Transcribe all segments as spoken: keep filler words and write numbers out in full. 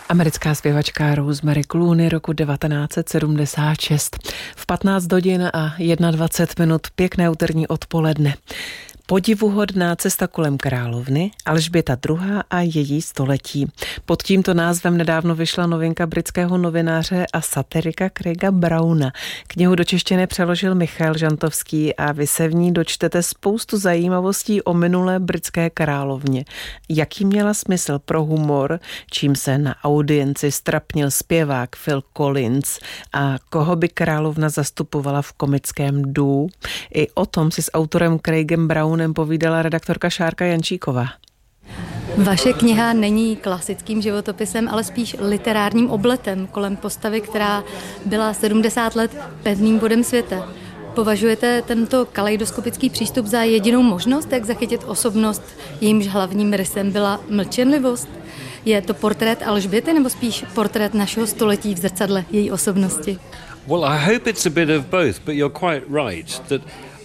Americká zpěvačka Rosemary Clooney roku devatenáct set sedmdesát šest. V patnáct hodin a dvacet jedna minut pěkné úterní odpoledne. Podivuhodná cesta kolem královny, Alžběta druhá. a její století. Pod tímto názvem nedávno vyšla novinka britského novináře a satirika Craiga Browna. Knihu do češtiny přeložil Michal Žantovský a vy se v ní dočtete spoustu zajímavostí o minulé britské královně. Jaký měla smysl pro humor, čím se na audienci strapnil zpěvák Phil Collins a koho by královna zastupovala v komickém duu. I o tom si s autorem Craigem Brownem povídala redaktorka Šárka Jančíková. Vaše kniha není klasickým životopisem, ale spíš literárním obletem kolem postavy, která byla sedmdesát let pevným bodem světa. Považujete tento kaleidoskopický přístup za jedinou možnost, jak zachytit osobnost, jejímž hlavním rysem byla mlčenlivost? Je to portrét Alžběty nebo spíš portrét našeho století v zrcadle její osobnosti? Well, I hope it's a bit of both, but you're quite right that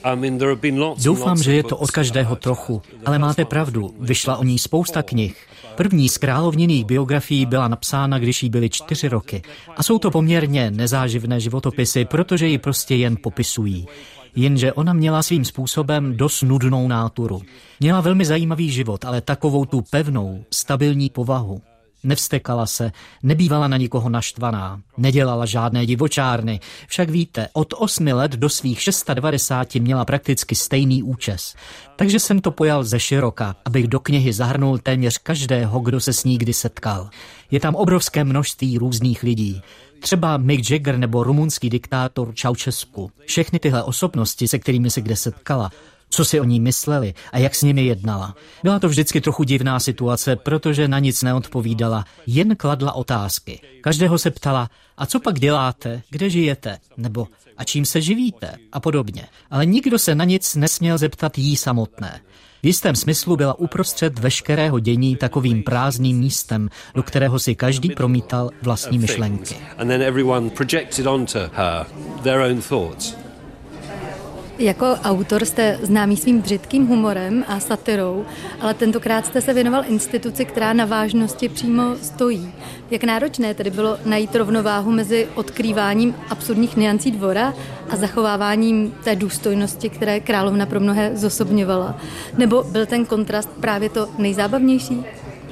Doufám, že je to od každého trochu, ale máte pravdu, vyšla o ní spousta knih. První z královněných biografií byla napsána, když jí byly čtyři roky. A jsou to poměrně nezáživné životopisy, protože ji prostě jen popisují. Jenže ona měla svým způsobem dost nudnou náturu. Měla velmi zajímavý život, ale takovou tu pevnou, stabilní povahu. Nevstekala se, nebývala na nikoho naštvaná, nedělala žádné divočárny. Však víte, od osmi let do svých devadesát šest měla prakticky stejný účes. Takže jsem to pojal ze široka, abych do knihy zahrnul téměř každého, kdo se s ní kdy setkal. Je tam obrovské množství různých lidí. Třeba Mick Jagger nebo rumunský diktátor Ceausescu. Všechny tyhle osobnosti, se kterými se kde setkala, co si o ní mysleli a jak s nimi jednala. Byla to vždycky trochu divná situace, protože na nic neodpovídala, jen kladla otázky. Každého se ptala, a co pak děláte, kde žijete, nebo a čím se živíte a podobně. Ale nikdo se na nic nesměl zeptat jí samotné. V jistém smyslu byla uprostřed veškerého dění takovým prázdným místem, do kterého si každý promítal vlastní myšlenky. Jako autor jste známý svým břitkým humorem a satirou, ale tentokrát jste se věnoval instituci, která na vážnosti přímo stojí. Jak náročné tedy bylo najít rovnováhu mezi odkrýváním absurdních niancí dvora a zachováváním té důstojnosti, které královna pro mnohé zosobňovala? Nebo byl ten kontrast právě to nejzábavnější?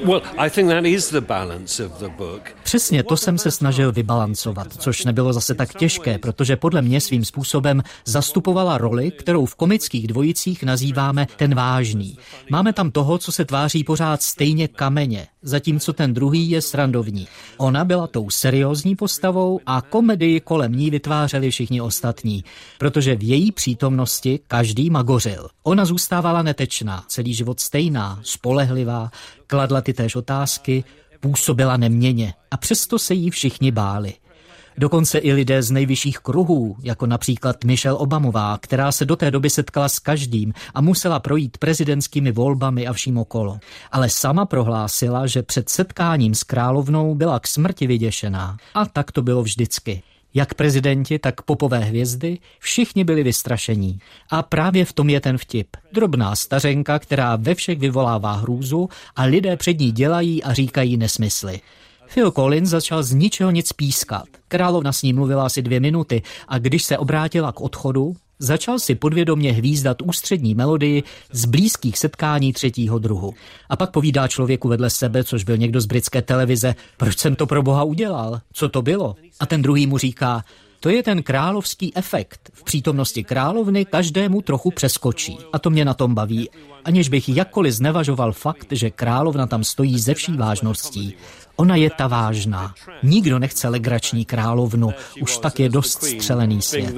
Přesně to jsem se snažil vybalancovat, což nebylo zase tak těžké, protože podle mě svým způsobem zastupovala roli, kterou v komických dvojicích nazýváme ten vážný. Máme tam toho, co se tváří pořád stejně kamenně, zatímco ten druhý je srandovní. Ona byla tou seriózní postavou a komedii kolem ní vytvářeli všichni ostatní, protože v její přítomnosti každý magořil. Ona zůstávala netečná, celý život stejná, spolehlivá, kladla ty též otázky, působila neměnně a přesto se jí všichni báli. Dokonce i lidé z nejvyšších kruhů, jako například Michelle Obamová, která se do té doby setkala s každým a musela projít prezidentskými volbami a vším okolo. Ale sama prohlásila, že před setkáním s královnou byla k smrti vyděšená. A tak to bylo vždycky. Jak prezidenti, tak popové hvězdy, všichni byli vystrašení. A právě v tom je ten vtip. Drobná stařenka, která ve všech vyvolává hrůzu a lidé před ní dělají a říkají nesmysly. Phil Collins začal z ničeho nic pískat. Královna s ním mluvila asi dvě minuty a když se obrátila k odchodu, začal si podvědomě hvízdat ústřední melodii z blízkých setkání třetího druhu. A pak povídá člověku vedle sebe, což byl někdo z britské televize, proč jsem to pro boha udělal, co to bylo? A ten druhý mu říká, to je ten královský efekt. V přítomnosti královny každému trochu přeskočí. A to mě na tom baví, aniž bych jakkoliv znevažoval fakt, že královna tam stojí ze vší vážností. Ona je ta vážná. Nikdo nechce legrační královnu, už tak je dost střelený svět.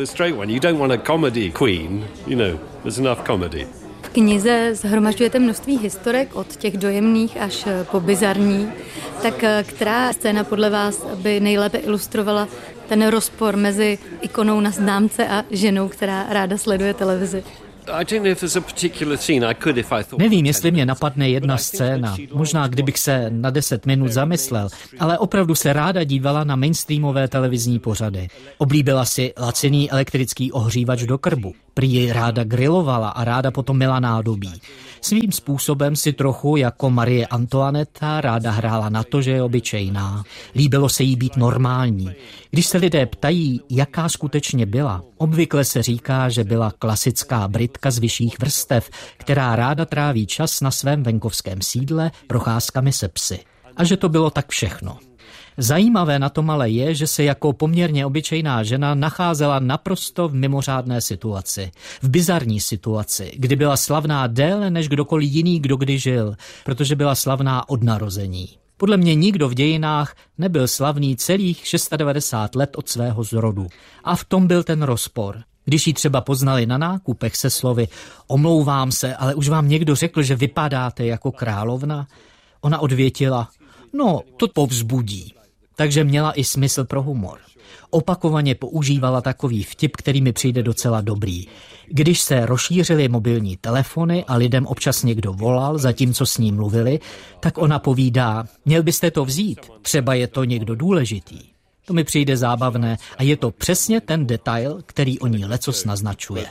V knize shromažďujete množství historek od těch dojemných až po bizarní. Tak která scéna podle vás by nejlépe ilustrovala ten rozpor mezi ikonou na známce a ženou, která ráda sleduje televizi? Nevím, jestli mě napadne jedna scéna, možná kdybych se na deset minut zamyslel, ale opravdu se ráda dívala na mainstreamové televizní pořady. Oblíbila si laciný elektrický ohřívač do krbu. Prý ráda grilovala a ráda potom měla nádobí. Svým způsobem si trochu jako Marie Antoinetta ráda hrála na to, že je obyčejná. Líbilo se jí být normální. Když se lidé ptají, jaká skutečně byla, obvykle se říká, že byla klasická Britka z vyšších vrstev, která ráda tráví čas na svém venkovském sídle procházkami se psy. A že to bylo tak všechno. Zajímavé na tom ale je, že se jako poměrně obyčejná žena nacházela naprosto v mimořádné situaci. V bizarní situaci, kdy byla slavná déle než kdokoliv jiný, kdo kdy žil, protože byla slavná od narození. Podle mě nikdo v dějinách nebyl slavný celých devadesát šest let od svého zrodu. A v tom byl ten rozpor. Když ji třeba poznali na nákupech se slovy omlouvám se, ale už vám někdo řekl, že vypadáte jako královna, ona odvětila, no to povzbudí. Takže měla i smysl pro humor. Opakovaně používala takový vtip, který mi přijde docela dobrý. Když se rozšířily mobilní telefony a lidem občas někdo volal, zatímco s ním mluvili, tak ona povídá, měl byste to vzít, třeba je to někdo důležitý. To mi přijde zábavné a je to přesně ten detail, který o ní lecos naznačuje.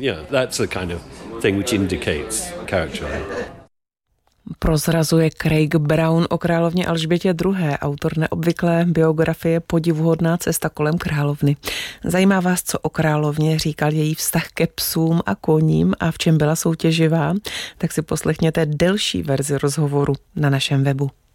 Prozrazuje Craig Brown o královně Alžbětě druhé., autor neobvyklé biografie Podivuhodná cesta kolem královny. Zajímá vás, co o královně říkal její vztah ke psům a koním a v čem byla soutěživá? Tak si poslechněte delší verzi rozhovoru na našem webu.